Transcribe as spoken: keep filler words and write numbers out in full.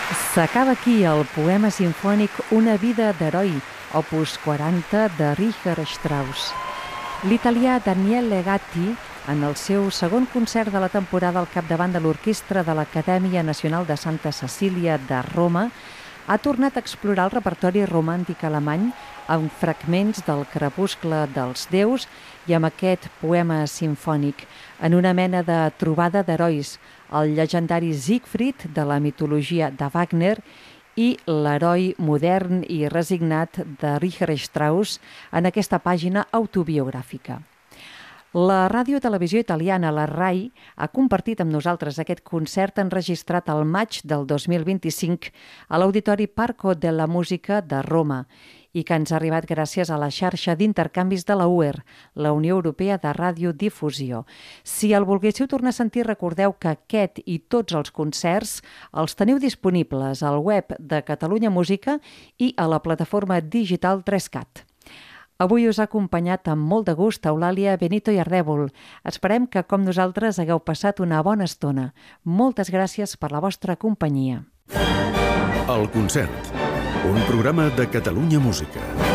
S'acaba aquí el poema simfònic Una vida d'heroi, opus quaranta de Richard Strauss. L'italià Daniele Gatti, en el seu segon concert de la temporada al capdavant de l'orquestra de l'Acadèmia Nacional de Santa Cecília de Roma, ha tornat a explorar el repertori romàntic alemany amb fragments del Crepuscle dels déus i amb aquest poema simfònic, en una mena de trobada d'herois, el llegendari Siegfried de la mitologia de Wagner i l'heroi modern i resignat de Richard Strauss en aquesta pàgina autobiogràfica. La ràdio-televisió italiana, la RAI, ha compartit amb nosaltres aquest concert enregistrat al maig del dos mil vint-i-cinc a l'Auditori Parco della Musica de Roma i que ens ha arribat gràcies a la xarxa d'intercanvis de la U E R, la Unió Europea de Radiodifusió. Si el volguéssiu tornar a sentir, recordeu que aquest i tots els concerts els teniu disponibles al web de Catalunya Música i a la plataforma digital tres cat. Avui us ha acompanyat amb molt de gust Eulàlia Benito i Ardèvol. Esperem que, com nosaltres, hagueu passat una bona estona. Moltes gràcies per la vostra companyia. El concert, un programa de Catalunya Música.